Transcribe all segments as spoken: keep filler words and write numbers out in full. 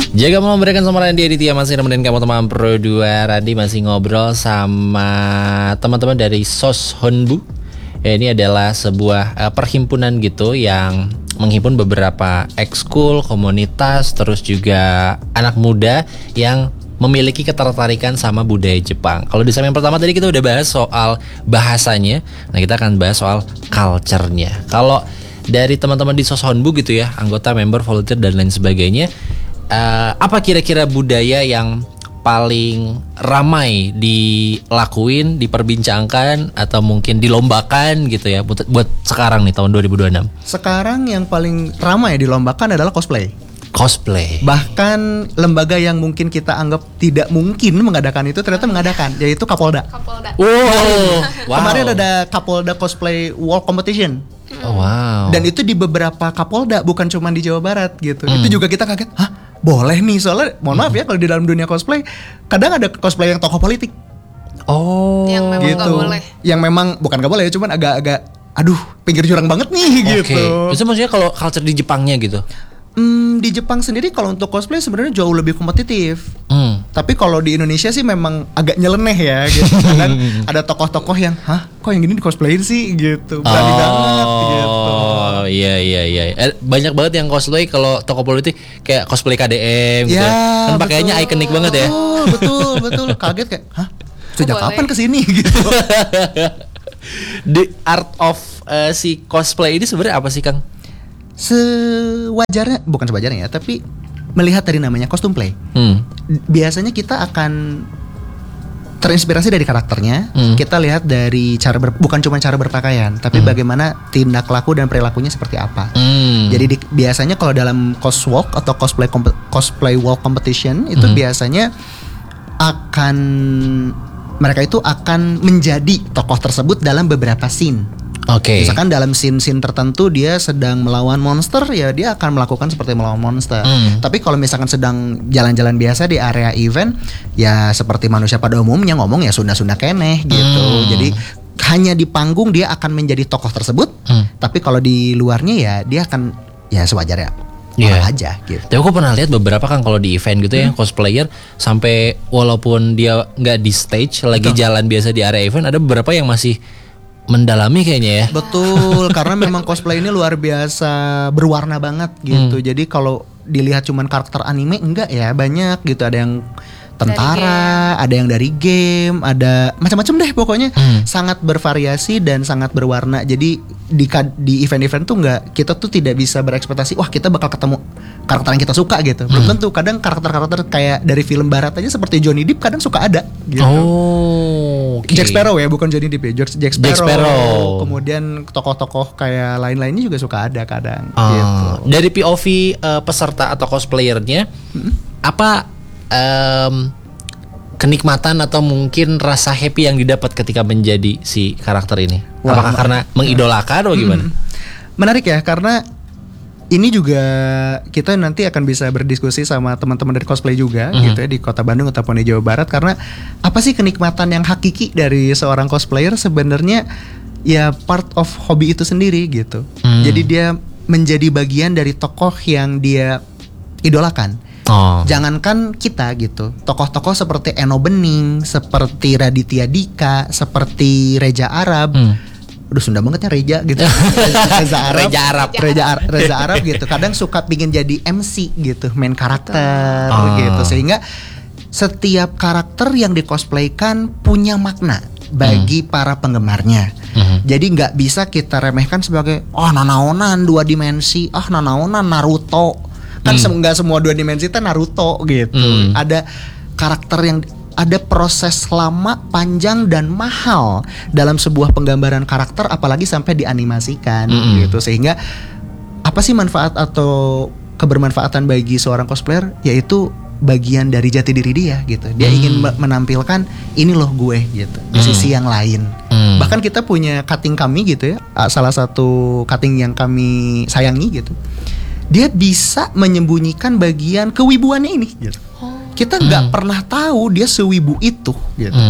Jaga mau memberikan sama Randy Aditya masih nemenin kamu teman Pro dua. Randy masih ngobrol sama teman-teman dari Soshonbu. Ya, ini adalah sebuah uh, perhimpunan gitu yang menghimpun beberapa ekskul, komunitas, terus juga anak muda yang memiliki ketertarikan sama budaya Jepang. Kalau di segmen pertama tadi kita udah bahas soal bahasanya, nah kita akan bahas soal culture-nya. Kalau dari teman-teman di Soshonbu gitu ya, anggota, member, volunteer dan lain sebagainya, uh, apa kira-kira budaya yang paling ramai dilakuin, diperbincangkan atau mungkin dilombakan gitu ya buat, buat sekarang nih tahun dua ribu dua puluh enam? Sekarang yang paling ramai dilombakan adalah cosplay. Cosplay. Bahkan lembaga yang mungkin kita anggap tidak mungkin mengadakan itu ternyata mengadakan, yaitu Kapolda. Kapolda. Wow. wow. Kemarin ada Kapolda Cosplay World Competition. Oh, wow. Dan itu di beberapa Kapolda, bukan cuma di Jawa Barat gitu. Hmm. Itu juga kita kaget, hah? Boleh nih, soalnya mohon maaf ya kalau di dalam dunia cosplay kadang ada cosplay yang tokoh politik. Oh, yang memang gitu. gak boleh. Yang memang bukan gak boleh, cuman agak-agak aduh, pinggir jurang banget nih okay. gitu. Itu maksudnya kalau culture di Jepangnya gitu. Hmm, di Jepang sendiri kalau untuk cosplay sebenarnya jauh lebih kompetitif. Hmm. Tapi kalau di Indonesia sih memang agak nyeleneh ya gitu. Kadang ada tokoh-tokoh yang, hah, kok yang gini di cosplayin sih gitu. Berani oh, banget gitu. Oh iya iya iya. Eh, banyak banget yang cosplay kalau tokoh politik kayak cosplay K D M gitu. Ya, Kan pakaiannya ikonik banget ya. Betul, betul, betul. Kaget kayak, hah? Sejak Boleh. kapan kesini gitu? The art of uh, si cosplay ini sebenarnya apa sih, Kang? Sewajarnya, bukan sewajarnya ya, tapi melihat dari namanya kostum play. Hmm. Biasanya kita akan terinspirasi dari karakternya. Hmm. Kita lihat dari cara ber, bukan cuma cara berpakaian, tapi Hmm. bagaimana tindak laku dan perilakunya seperti apa. Hmm. Jadi di, biasanya kalau dalam coswalk atau cosplay kompe, cosplay walk competition itu Hmm. biasanya akan mereka itu akan menjadi tokoh tersebut dalam beberapa scene. Oke. Okay. Misalkan dalam scene-scene tertentu dia sedang melawan monster, ya dia akan melakukan seperti melawan monster. Hmm. Tapi kalau misalkan sedang jalan-jalan biasa di area event, ya seperti manusia pada umumnya ngomong ya sunda-sunda keneh gitu. Hmm. Jadi hanya di panggung dia akan menjadi tokoh tersebut. Hmm. Tapi kalau di luarnya ya dia akan ya sewajarnya Yeah. orang aja gitu. Tapi aku pernah lihat beberapa kan kalau di event gitu ya, cosplayer sampai walaupun dia nggak di stage, lagi Betul. jalan biasa di area event, ada beberapa yang masih mendalami kayaknya ya. Betul, karena memang cosplay ini luar biasa berwarna banget gitu. Hmm. Jadi kalau dilihat cuman karakter anime enggak ya, banyak gitu. Ada yang tentara, ada yang dari game, ada macam-macam deh pokoknya. Hmm. Sangat bervariasi dan sangat berwarna. Jadi di di event-event tuh enggak, kita tuh tidak bisa berekspektasi wah kita bakal ketemu karakter yang kita suka gitu. Belum Hmm. tentu. Kadang karakter-karakter kayak dari film barat aja seperti Johnny Depp kadang suka ada gitu. Oh, okay. Jack Sparrow ya, bukan Johnny Depp ya. Jack, Jack Sparrow. Jack Sparrow. Kemudian tokoh-tokoh kayak lain-lainnya juga suka ada kadang. Ah, Gitu. Dari P O V uh, peserta atau cosplayernya, Hmm. apa um, kenikmatan atau mungkin rasa happy yang didapat ketika menjadi si karakter ini? Wah, Apakah ma- karena mengidolakan atau gimana? Hmm. Menarik ya, karena ini juga kita nanti akan bisa berdiskusi sama teman-teman dari cosplay juga Mhm. gitu ya di Kota Bandung ataupun di Jawa Barat. Karena apa sih kenikmatan yang hakiki dari seorang cosplayer? Sebenarnya ya part of hobi itu sendiri gitu. Hmm. Jadi dia menjadi bagian dari tokoh yang dia idolakan. Oh. Jangankan kita gitu, tokoh-tokoh seperti Eno Bening, seperti Raditya Dika, seperti Reza Arab. Hmm. Udah Sunda banget ya Reza gitu. Reza Arab. Reza Arab. Reza, Ar- Reza Arab gitu. Kadang suka pingin jadi M C gitu, main karakter Ah. gitu. Sehingga setiap karakter yang dikosplaykan punya makna bagi para penggemarnya. Mhm. Jadi nggak bisa kita remehkan sebagai oh nanaonan dua dimensi, ah nanaonan Naruto. Kan Hmm. sem- nggak semua dua dimensi itu Naruto gitu. Hmm. Ada karakter yang ada proses lama, panjang dan mahal dalam sebuah penggambaran karakter, apalagi sampai dianimasikan Mm-mm. gitu. Sehingga apa sih manfaat atau kebermanfaatan bagi seorang cosplayer? Yaitu bagian dari jati diri dia gitu. Dia Hmm. ingin me- menampilkan ini loh gue gitu di Hmm. sisi yang lain. Hmm. Bahkan kita punya cutting kami gitu ya, ah, salah satu cutting yang kami sayangi gitu. Dia bisa menyembunyikan bagian kewibuannya ini gitu. Kita nggak Hmm. pernah tahu dia sewibu itu gitu. Hmm.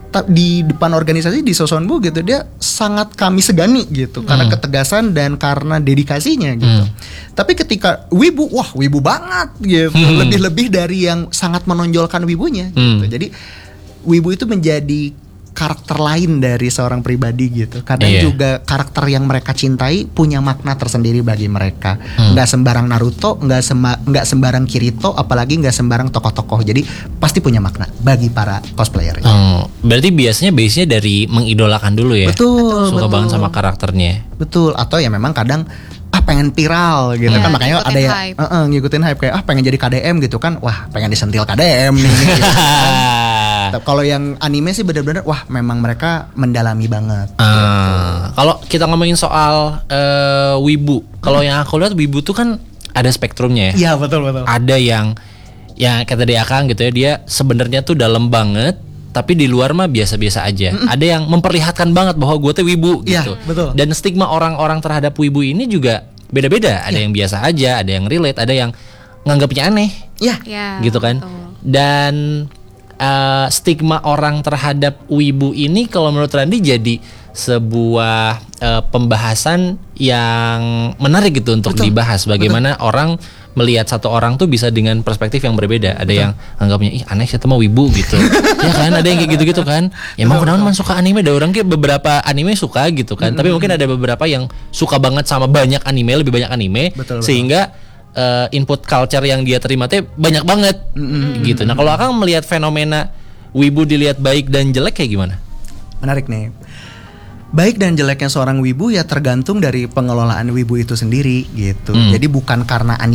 ta- di depan organisasi di Soshonbu gitu dia sangat kami segani gitu karena Hmm. ketegasan dan karena dedikasinya gitu. Hmm. Tapi ketika wibu, wah wibu banget gitu, Hmm. lebih-lebih dari yang sangat menonjolkan wibunya gitu. Hmm. Jadi wibu itu menjadi karakter lain dari seorang pribadi gitu. Kadang Iya. juga karakter yang mereka cintai punya makna tersendiri bagi mereka. Hmm. Nggak sembarang Naruto, nggak sema- nggak sembarang Kirito, apalagi nggak sembarang tokoh-tokoh. Jadi pasti punya makna bagi para cosplayer. Oh, berarti biasanya base-nya dari mengidolakan dulu ya. Betul, Suka betul. banget sama karakternya. Betul. Atau ya memang kadang ah pengen viral gitu Iya, kan, makanya ngikutin ada yang hype. eh, eh, ngikutin hype kayak ah pengen jadi K D M gitu kan, wah pengen disentil K D M nih. Gitu. Tapi Kalau yang anime sih benar-benar wah memang mereka mendalami banget. Ah, kalau kita ngomongin soal eh, wibu, kalau yang aku lihat wibu tuh kan ada spektrumnya ya. Iya betul betul. Ada yang yang kata dia Akang gitu ya, dia sebenarnya tuh dalam banget, tapi di luar mah biasa-biasa aja. Ada yang memperlihatkan banget bahwa gue tuh wibu Iya, gitu. betul. Dan stigma orang-orang terhadap wibu ini juga beda-beda. Ada yang biasa aja, ada yang relate, ada yang nganggapnya aneh. Iya. Ya, Gitu kan. betul. Dan uh, stigma orang terhadap wibu ini kalau menurut Randi jadi sebuah uh, pembahasan yang menarik gitu untuk Betul. dibahas. Bagaimana orang melihat satu orang tuh bisa dengan perspektif yang berbeda. Ada yang anggapnya ih aneh sih mah wibu gitu. Ya kan, ada yang kayak gitu-gitu kan. Ya emang kenapa man suka anime, ada orang kayak beberapa anime suka gitu kan. Tapi mungkin ada beberapa yang suka banget sama banyak anime, lebih banyak anime, Betul, betul. sehingga uh, input culture yang dia terima teh banyak banget gitu. Nah, kalau Akang melihat fenomena wibu dilihat baik dan jelek kayak gimana? Menarik nih. Baik dan jeleknya seorang wibu ya tergantung dari pengelolaan wibu itu sendiri gitu. Hmm. Jadi bukan karena anime